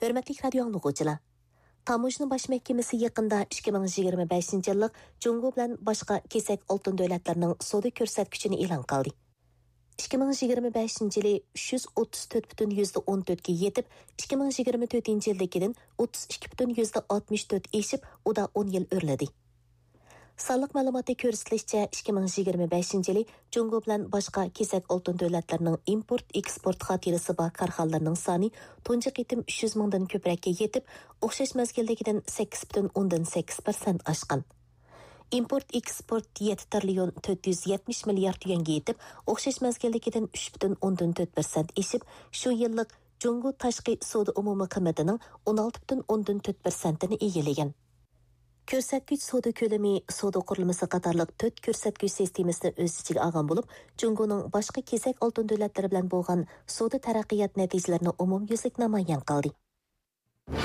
Hörmətli radio anlıqçılar. Tamojna baş məhkəməsi yaqında 2025 yıllık Cungo bilan başqa kesak oltin dövlətlərinin soda görsətküçünü elan qıldı. 2025 yılı 334,14 yetib, 2024 yıldakidən 32,64 eşib, o da 10 yıl örlədi. Sağlık məlumatı göstərilishicha 2025 yılı Cungo bilan başqa kesak oltin dövlətlərinin import-eksport xatirəsi bar karxanalarının sani tunji qitim 300 mingdan köpərəkə yetib, oxşaş məzgildagidən 8,8% aşqan. Import-eksport 7 trilyon 470 milyard yuanga yetib, oxşaş məzgildagidən 3,4% eşib, şu yıllık Cungo tashqi savdo umumi qiymatining 16,4%ni egallagan. Ko'rsatkich savdo ko'lami, savdo qurilmasi qatorliq 4 ko'rsatkich sistemasini o'z ichiga olgan bo'lib, Jungoning boshqa kesak oltin davlatlari bilan bo'lgan savdo taraqqiyot natijalarini umumyuzlik namoyon qildi.